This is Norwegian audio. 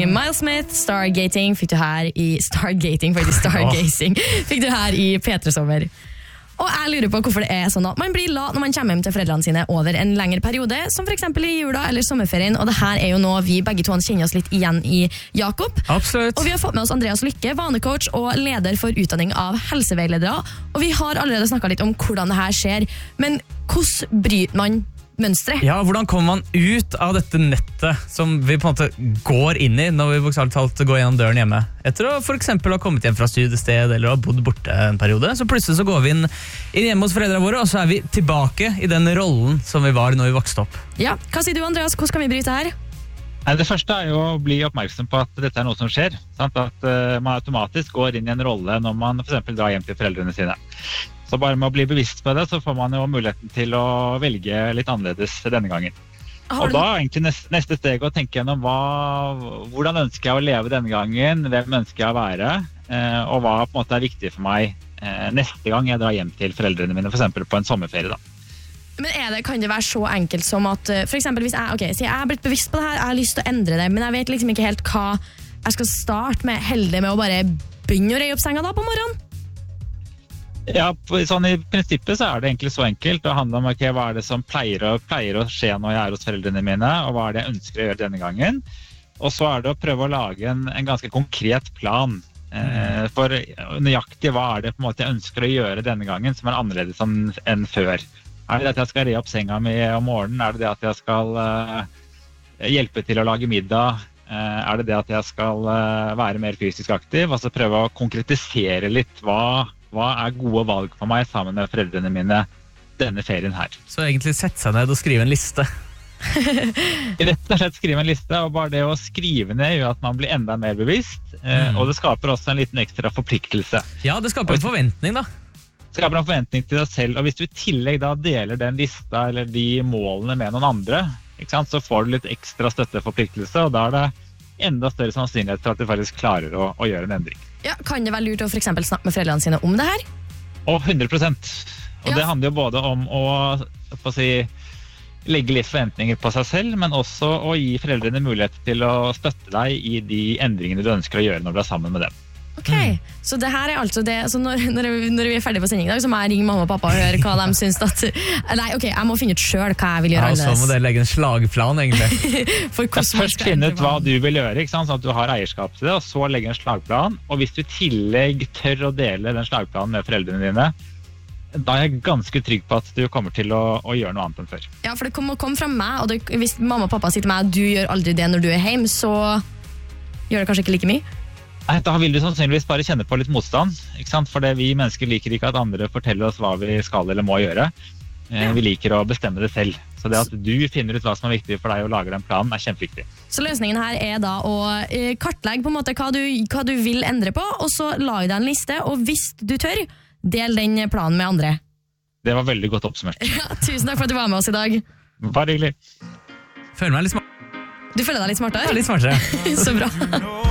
Miles Smith, Stargating, fikk du her i Stargating, faktisk Stargazing, fikk du her i P3 Sommer. Og jeg lurer på hvorfor det sånn at man blir lat når man kommer hjem til foreldrene sine over en lengre periode, som for eksempel i jula eller sommerferien, og det her jo noe vi begge to kjenner oss litt igjen i Jakob. Absolutt. Og vi har fått med oss Andreas Lykke, vanecoach og leder for utdanning av helseveiledere, og vi har allerede snakket litt om hvordan det her skjer, men hvordan bryter man mønstre? Ja, hvordan kommer man ut av dette nettet som vi på en måte går inn i når vi bokstavelig talt går gjennom døren hjemme? Etter å for eksempel ha kommet hjem fra studiested eller ha bodd borte en periode, så plutselig så går vi inn hjemme hos foreldrene våre, og så vi tilbake i den rollen som vi var når vi vokste opp. Ja, hva sier du, Andreas? Hvordan kan vi bryte her? Det første jo å bli oppmerksom på at dette noe som skjer. Sant? At man automatisk går inn i en rolle når man for eksempel drar hjem til foreldrene sine. Så bare med å bli bevisst på det, så får man jo muligheten til å velge litt annerledes denne gangen. Og da egentlig neste steg å tenke gjennom hvordan ønsker jeg å leve denne gangen, hvem ønsker jeg å være, og hva på en måte viktig for meg neste gang jeg drar hjem til foreldrene mine, for eksempel på en sommerferie da. Men kan det være så enkelt som at, for eksempel hvis jeg har blitt bevisst på det her, jeg har lyst til å endre det, men jeg vet liksom ikke helt hva jeg skal starte med, heldig med å bare begynne å røye opp senga da på morgenen? Ja, sånn i prinsippet så det egentlig så enkelt. Det handler om hva det som pleier å skje når jeg hos foreldrene mine, og hva det jeg ønsker å gjøre denne gangen. Og så det å prøve å lage en ganske konkret plan. For nøyaktig hva det på en måte jeg ønsker å gjøre denne gangen som annerledes enn før. Det at jeg skal re opp senga mi om morgenen? Det at jeg skal hjelpe til å lage middag? Det at jeg skal være mer fysisk aktiv? Altså prøve å konkretisere litt hva gode valg for meg sammen med foreldrene mine denne ferien her. Så egentlig sette seg ned og skrive en liste? Rett og slett skrive en liste, og bare det å skrive ned gjør at man blir enda mer bevisst, og det skaper også en liten ekstra forpliktelse. Ja, det skaper en forventning da. Det skaper en forventning til deg selv, og hvis du i tillegg da deler den lista eller de målene med noen andre, ikke sant, så får du litt ekstra støtteforpliktelse, og da det enda større sannsynlighet for at du faktisk klarer å gjøre en endring. Ja, kan det være lurt å for eksempel snakke med foreldrene sine om det her? Og 100%. Og det handler jo både om å legge litt forventninger på seg selv, men også å gi foreldrene mulighet til å støtte deg i de endringene du ønsker å gjøre når du sammen med dem. Ok, så det her altså det, så når vi ferdig på sending i dag, så må jeg ringe mamma og pappa og høre hva de synes at... Nei, ok, jeg må finne ut selv hva jeg vil gjøre annerledes. Ja, så må dere legge en slagplan, egentlig. Først finne ut hva du vil gjøre, ikke sant? Sånn at du har eierskap til det, og så legge en slagplan. Og hvis du i tillegg tør å dele den slagplanen med foreldrene dine, da jeg ganske trygg på at du kommer til å gjøre noe annet enn før. Ja, for det kommer fra meg, og hvis mamma og pappa sier til meg at du gjør aldri det når du hjemme, så gjør det kanskje ikke like mye. Da vil du sannsynligvis bare kjenne på litt motstand, ikke sant? For vi mennesker liker ikke at andre forteller oss hva vi skal eller må gjøre. Vi liker å bestemme det selv. Så det at du finner ut hva som viktig for deg og lager den planen kjempeviktig. Så løsningen her da å kartlegge på en måte hva du vil endre på, og så lage deg en liste, og hvis du tør, del den planen med andre. Det var veldig godt oppsummert. Ja, tusen takk for at du var med oss i dag. Bare hyggelig. Føler meg litt smart. Du føler deg litt smartere? Ja, litt smartere. Så bra.